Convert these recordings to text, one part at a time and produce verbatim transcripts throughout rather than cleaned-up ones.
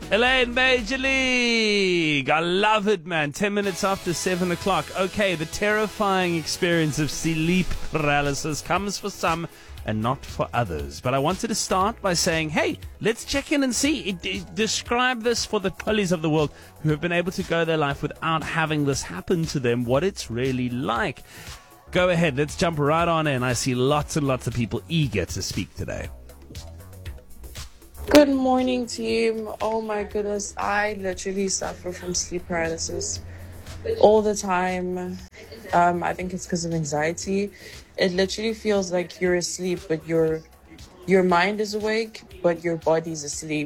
Elaine, Major League. I love it, man. Ten minutes after seven o'clock. Okay, the terrifying experience of sleep paralysis comes for some and not for others. But I wanted to start by saying, hey, let's check in and see. It, it, describe this for the pulleys of the world who have been able to go their life without having this happen to them, what it's really like. Go ahead, let's jump right on in. I see lots and lots of people eager to speak today. Good morning, team. Oh my goodness, I literally suffer from sleep paralysis all the time. Um, I think it's because of anxiety. It literally feels like you're asleep, but your your mind is awake, but your body's asleep.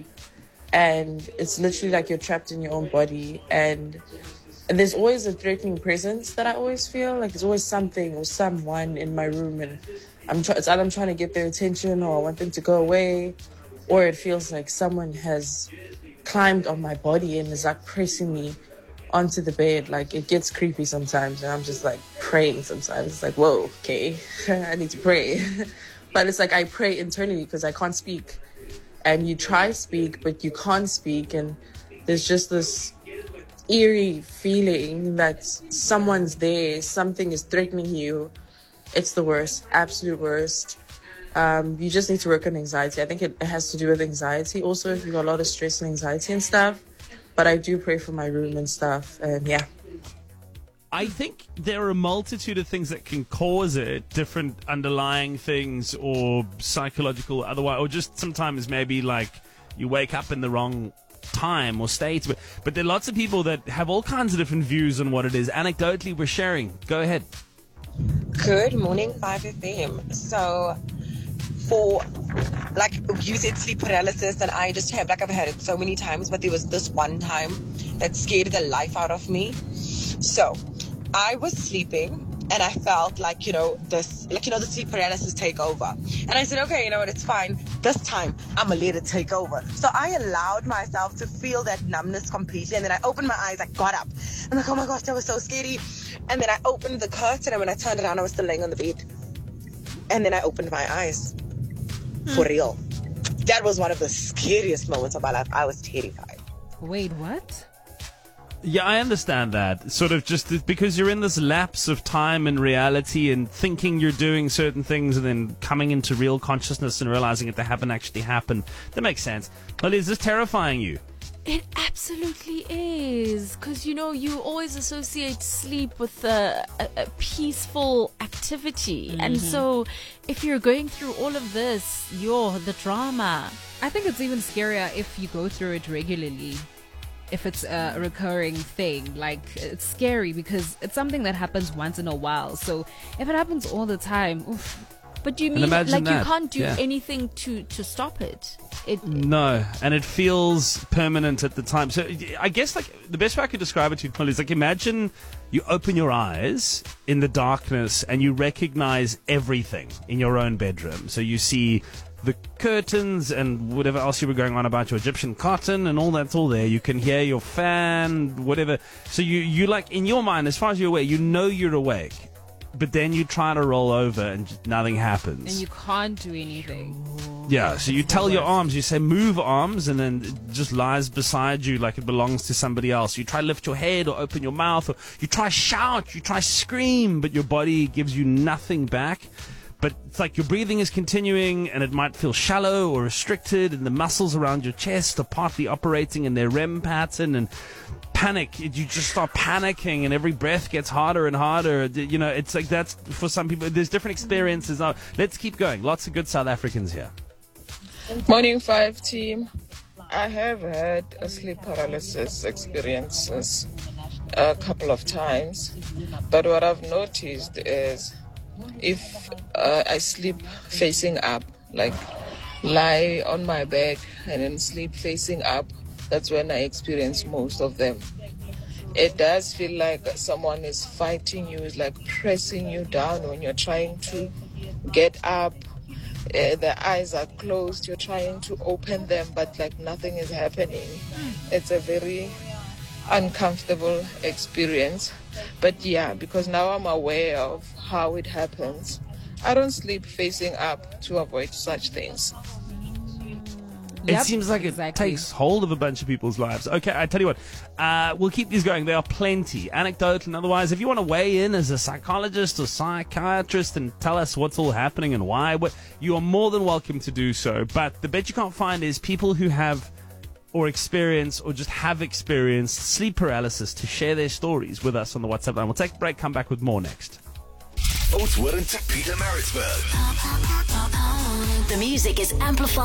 And it's literally like you're trapped in your own body. And, and there's always a threatening presence that I always feel. Like there's always something or someone in my room, and I'm try- it's either I'm trying to get their attention or I want them to go away. Or it feels like someone has climbed on my body and is like pressing me onto the bed. Like it gets creepy sometimes, and I'm just like praying sometimes. It's like, whoa, okay, I need to pray. But it's like I pray internally because I can't speak. And you try to speak, but you can't speak. And there's just this eerie feeling that someone's there, something is threatening you. It's the worst, absolute worst. Um, you just need to work on anxiety. I think it, it has to do with anxiety. Also, if you've got a lot of stress and anxiety and stuff. But I do pray for my room and stuff. And yeah. I think there are a multitude of things that can cause it, different underlying things or psychological otherwise, or just sometimes maybe like you wake up in the wrong time or state. But, but there are lots of people that have all kinds of different views on what it is. Anecdotally, we're sharing. Go ahead. Good morning, five F M. So... For, like, you said sleep paralysis, and I just have, like, I've had it so many times, but there was this one time that scared the life out of me. So, I was sleeping, and I felt like, you know, this, like, you know, the sleep paralysis take over. And I said, okay, you know what, it's fine. This time, I'm gonna let it take over. So, I allowed myself to feel that numbness completely, and then I opened my eyes, I got up. I'm like, oh my gosh, that was so scary. And then I opened the curtain, and when I turned around, I was still laying on the bed. And then I opened my eyes. For real. That was one of the scariest moments of my life. I was terrified. Wait, what? Yeah, I understand that. Sort of just th- because you're in this lapse of time and reality and thinking you're doing certain things and then coming into real consciousness and realizing that they haven't actually happened. That makes sense. Well, is this terrifying you? It absolutely is, because, you know, you always associate sleep with a, a, a peaceful activity. Mm-hmm. And so if you're going through all of this, you're the drama. I think it's even scarier if you go through it regularly. If it's a recurring thing, like it's scary because it's something that happens once in a while. So if it happens all the time, oof. But do you mean like that. you can't do yeah. anything to, to stop it? It, no, and it feels permanent at the time. So I guess like the best way I could describe it to you is like imagine you open your eyes in the darkness and you recognize everything in your own bedroom. So you see the curtains and whatever else you were going on about your Egyptian cotton and all that's all there. You can hear your fan, whatever. So you, you like in your mind, as far as you're aware, you know you're awake. But then you try to roll over and just nothing happens. And you can't do anything. Yeah, so you tell your arms, you say move arms, and then it just lies beside you like it belongs to somebody else. You try to lift your head or open your mouth, or you try shout, you try scream, but your body gives you nothing back. But it's like your breathing is continuing, and it might feel shallow or restricted, and the muscles around your chest are partly operating in their R E M pattern, and panic, you just start panicking and every breath gets harder and harder. You know, it's like that's for some people, there's different experiences. Now, let's keep going. Lots of good South Africans here. Morning five team. I have had a sleep paralysis experiences a couple of times, but what I've noticed is if uh, I sleep facing up, like lie on my back and then sleep facing up, that's when I experience most of them. It does feel like someone is fighting you, is like pressing you down when you're trying to get up. Uh, the eyes are closed, you're trying to open them, but like nothing is happening. It's a very uncomfortable experience. But yeah, because now I'm aware of how it happens, I don't sleep facing up to avoid such things. It Yep, seems like it exactly. takes hold of a bunch of people's lives. Okay, I tell you what, uh, we'll keep these going. There are plenty, anecdotal and otherwise. If you want to weigh in as a psychologist or psychiatrist and tell us what's all happening and why, what, you are more than welcome to do so. But the bit you can't find is people who have or experience or just have experienced sleep paralysis to share their stories with us on the WhatsApp line. We'll take a break, come back with more next. Oatswood and Peter Maritzburg. The music is amplified.